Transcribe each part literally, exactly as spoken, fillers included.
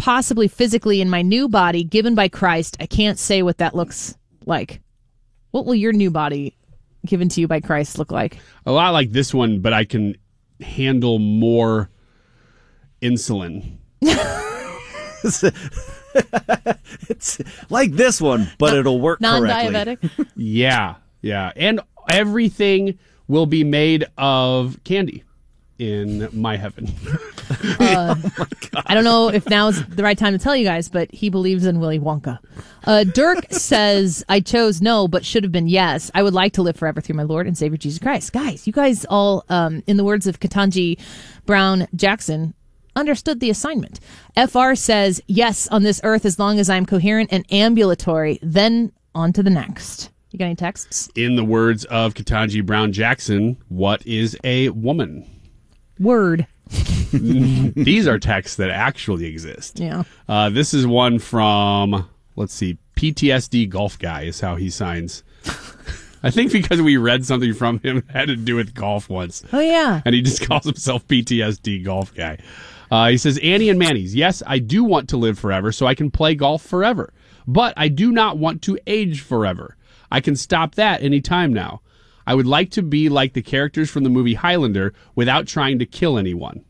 possibly physically in my new body given by Christ. I can't say what that looks like. What will your new body given to you by Christ look like? A lot like this one, but I can handle more insulin. It's like this one, but it'll work non-diabetic. correctly. Yeah, yeah. And everything will be made of candy in my heaven. Uh, oh my God. I don't know if now's the right time to tell you guys, but he believes in Willy Wonka. Uh, Dirk says, I chose no, but should have been yes. I would like to live forever through my Lord and Savior Jesus Christ. Guys, you guys all, um, in the words of Ketanji Brown Jackson, understood the assignment. F R says, yes, on this earth as long as I'm coherent and ambulatory, then on to the next. You got any texts? In the words of Ketanji Brown Jackson, what is a woman? Word. These are texts that actually exist. Yeah. Uh, this is one from, let's see, P T S D Golf Guy is how he signs. I think because we read something from him that had to do with golf once. Oh, yeah. And he just calls himself P T S D Golf Guy. Uh, he says, Annie and Manny's, yes, I do want to live forever so I can play golf forever. But I do not want to age forever. I can stop that any time now. I would like to be like the characters from the movie Highlander without trying to kill anyone.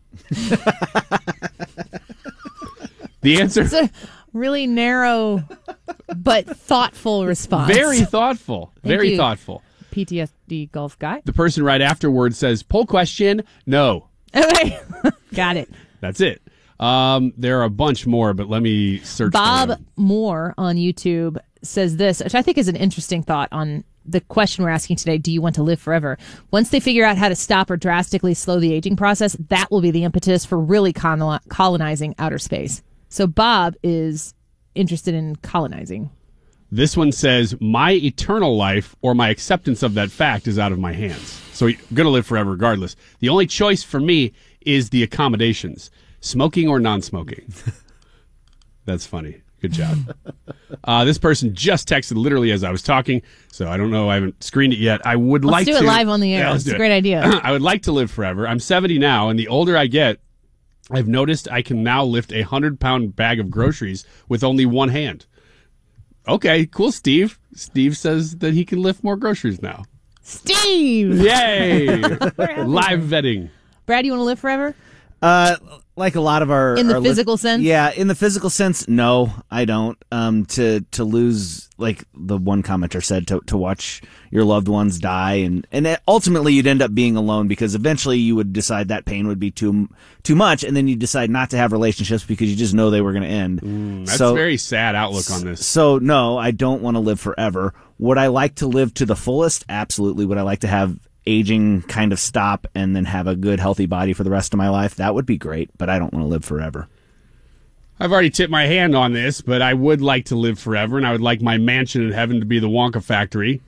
The answer... It's a really narrow but thoughtful response. Very thoughtful. Thank Very you, thoughtful. P T S D Golf Guy. The person right afterwards says, poll question, no. Okay. Got it. That's it. Um, there are a bunch more, but let me search Bob for them. Moore on YouTube says this, which I think is an interesting thought on the question we're asking today, do you want to live forever? Once they figure out how to stop or drastically slow the aging process, that will be the impetus for really coloni- colonizing outer space. So Bob is interested in colonizing. This one says, my eternal life or my acceptance of that fact is out of my hands. So you're going to live forever regardless. The only choice for me is the accommodations, smoking or non-smoking. That's funny. Good job. Uh, this person just texted literally as I was talking, so I don't know. I haven't screened it yet. I would let's like to. Let's do it live on the air. Yeah, it's a it. great idea. I would like to live forever. I'm seventy now, and the older I get, I've noticed I can now lift a one hundred pound bag of groceries with only one hand. Okay, cool, Steve. Steve says that he can lift more groceries now. Steve! Yay! Live vetting. Brad, you want to live forever? Uh, like a lot of our in the our physical li- sense. Yeah, in the physical sense, no, I don't. Um, to to lose, like the one commenter said, to to watch your loved ones die, and and ultimately you'd end up being alone because eventually you would decide that pain would be too too much, and then you decide not to have relationships because you just know they were going to end. Mm, that's so, a very sad outlook on this. So no, I don't want to live forever. Would I like to live to the fullest? Absolutely. Would I like to have aging kind of stop and then have a good healthy body for the rest of my life? That would be great, but I don't want to live forever. I've already tipped my hand on this, but I would like to live forever, and I would like my mansion in heaven to be the Wonka factory.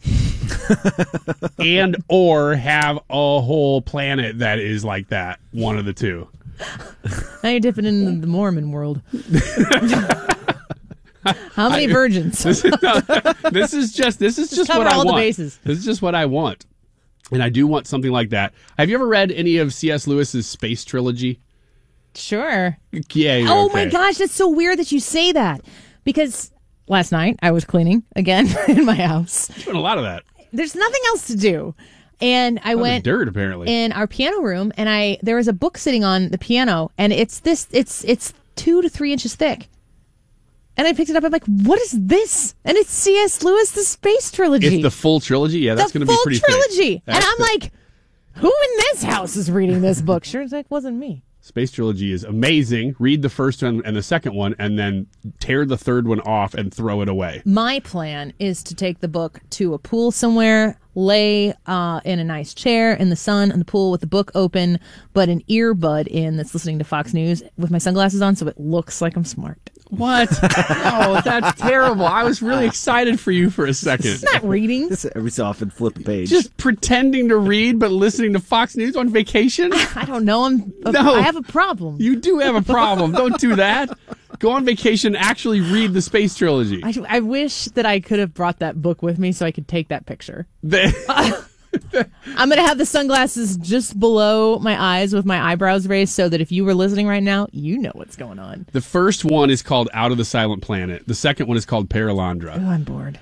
and or have a whole planet that is like that. One of the two. Now you're dipping into the Mormon world. How many I, virgins? This is, no, this is just this is just, just what I all want. The bases. This is just what I want. And I do want something like that. Have you ever read any of C S Lewis's space trilogy? Sure. Yeah. Oh okay. my gosh, that's so weird that you say that. Because last night I was cleaning again in my house. Doing a lot of that. There's nothing else to do. And I went dirt apparently in our piano room, and I there was a book sitting on the piano, and it's this it's it's two to three inches thick. And I picked it up. I'm like, what is this? And it's C S Lewis, the Space Trilogy. It's the full trilogy? Yeah, that's going to be pretty The full trilogy. thick. And That's I'm the... like, who in this house is reading this book? Sure as heck wasn't me. Space Trilogy is amazing. Read the first one and the second one, and then tear the third one off and throw it away. My plan is to take the book to a pool somewhere, lay uh, in a nice chair in the sun in the pool with the book open, but an earbud in that's listening to Fox News with my sunglasses on so it looks like I'm smart. What? Oh, that's terrible. I was really excited for you for a second. It's not reading. Just every so often flip a page. Just pretending to read but listening to Fox News on vacation? I don't know. I'm. A, no, I have a problem. You do have a problem. Don't do that. Go on vacation, actually read the Space Trilogy. I, I wish that I could have brought that book with me so I could take that picture. The, I'm going to have the sunglasses just below my eyes with my eyebrows raised so that if you were listening right now, you know what's going on. The first one is called Out of the Silent Planet. The second one is called Paralandra. Oh, I'm bored.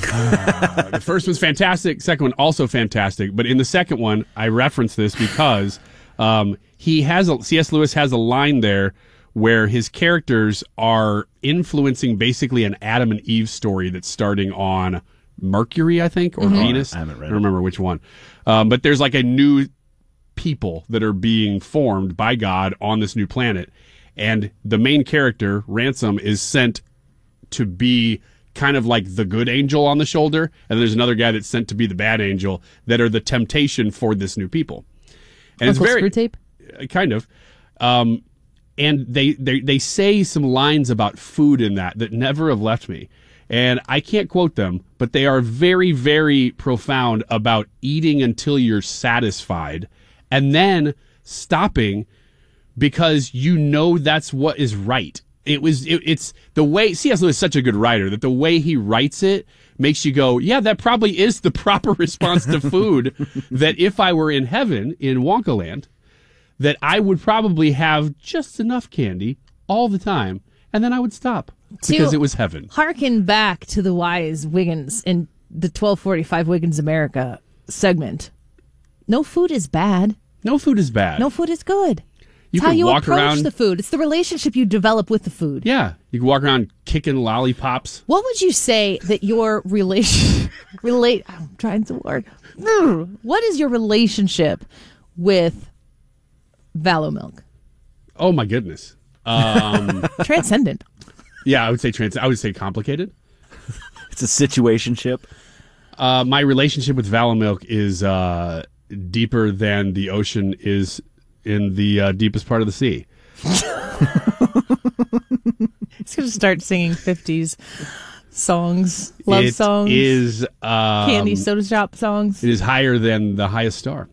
Uh, the first one's fantastic. Second one also fantastic. But in the second one, I reference this because um, he has a, C S. Lewis has a line there where his characters are influencing basically an Adam and Eve story that's starting on Mercury, I think, or mm-hmm. Venus. I haven't read it. I don't remember which one. Um, but there's like a new people that are being formed by God on this new planet. And the main character, Ransom, is sent to be kind of like the good angel on the shoulder, and there's another guy that's sent to be the bad angel that are the temptation for this new people. And Uncle it's very Screwtape? kind of, um, and they, they they say some lines about food in that that never have left me, and I can't quote them, but they are very very profound about eating until you're satisfied, and then stopping because you know that's what is right. It was, it, it's the way, C S. Lewis is such a good writer that the way he writes it makes you go, yeah, that probably is the proper response to food, that if I were in heaven, in Wonkaland, that I would probably have just enough candy all the time, and then I would stop because to it was heaven. Harken back to the wise Wiggins in the twelve forty-five Wiggins America segment. No food is bad. No food is bad. No food is good. You It's how can you walk approach around- the food. It's the relationship you develop with the food. Yeah, you can walk around kicking lollipops. What would you say that your relation relate? I'm trying to word. What is your relationship with Valo milk? Oh my goodness. Um, Transcendent. yeah, I would say trans. I would say complicated. It's a situationship. Uh, my relationship with Valo Milk is uh, deeper than the ocean is in the uh, deepest part of the sea. He's going to start singing fifties songs, love It songs, is um, candy soda shop songs. It is higher than the highest star.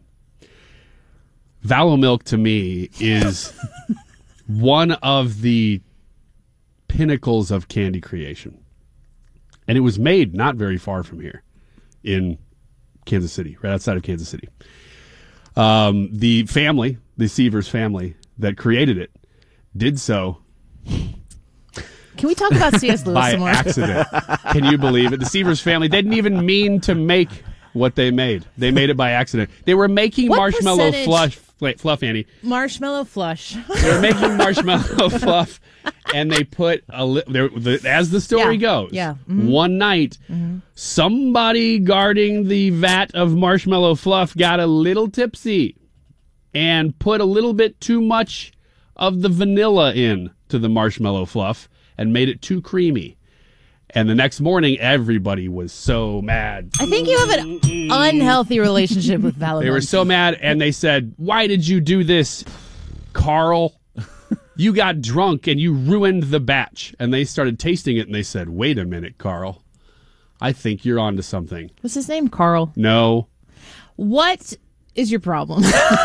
Valo Milk to me is one of the pinnacles of candy creation. And it was made not very far from here in Kansas City, right outside of Kansas City. Um, the family, the Sievers family that created it, did so Can we talk about C S. Lewis by some more? accident. Can you believe it? The Sievers family, they didn't even mean to make what they made. They made it by accident. They were making What marshmallow percentage- flush, wait, fluff, Annie. Marshmallow flush. They were making marshmallow fluff, and they put a li- there, the, as the story Yeah, goes. yeah, mhm. One night, somebody guarding the vat of marshmallow fluff got a little tipsy and put a little bit too much of the vanilla in to the marshmallow fluff and made it too creamy. And the next morning, everybody was so mad. I think you have an unhealthy relationship with Valo They were milk. so mad, and they said, "Why did you do this, Carl? You got drunk and you ruined the batch." And they started tasting it, and they said, "Wait a minute, Carl. I think you're onto something." What's his name? Carl. No. What is your problem?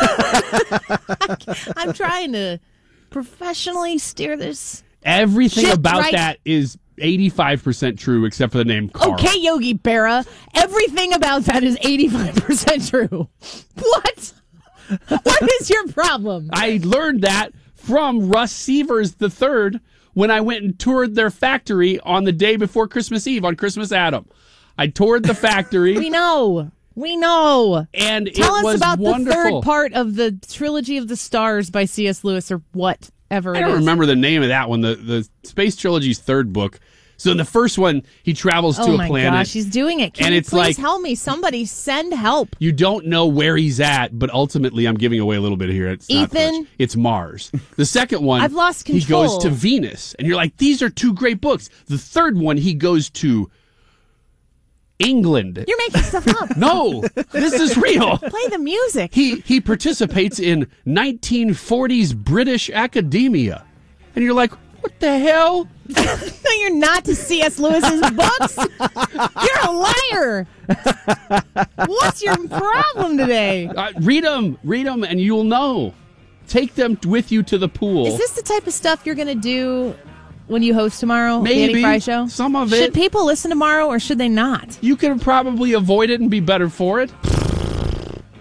I'm trying to professionally steer this. Everything Shit, about right. that is eighty-five percent true, except for the name Carl. Okay, Yogi Berra. Everything about that is eighty-five percent true. What? What is your problem? I learned that from Russ Sievers the third when I went and toured their factory on the day before Christmas Eve on Christmas Adam. I toured the factory. We know. We know. And Tell it us was about wonderful. the third part of the Trilogy of the Stars by C S. Lewis or whatever I it don't is. remember the name of that one. The the Space Trilogy's third book. So in the first one, he travels Oh to a my planet. gosh, he's doing it. Can and you it's please like- help me? Somebody send help. You don't know where he's at, but ultimately, I'm giving away a little bit here. It's not Ethan? much. It's Mars. The second one, I've lost he control. goes to Venus, and you're like, these are two great books. The third one, he goes to England. You're making stuff up. No, this is real. Play the music. He he participates in nineteen forties British academia, and you're like, what the hell? No, you're not to C S. Lewis's books. You're a liar. What's your problem today? Uh, read them, read them, and you'll know. Take them with you to the pool. Is this the type of stuff you're going to do when you host tomorrow? The Maybe. Annie Fry Show? Some of Should it. people listen tomorrow or should they not? You could probably avoid it and be better for it.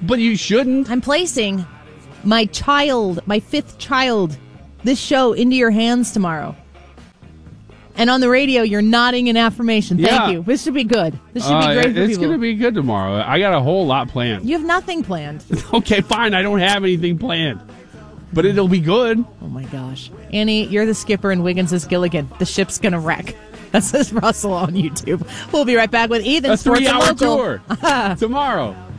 But you shouldn't. I'm placing my child, my fifth child, this show into your hands tomorrow. And on the radio, you're nodding in affirmation. Thank Yeah. you. This should be good. This should Uh, be great for it's people. going to be good tomorrow. I got a whole lot planned. You have nothing planned. Okay, fine. I don't have anything planned. But it'll be good. Oh, my gosh. Annie, you're the skipper and Wiggins is Gilligan. The ship's going to wreck. That says Russell on YouTube. We'll be right back with Ethan. A Sports and three-hour Local. tour tomorrow.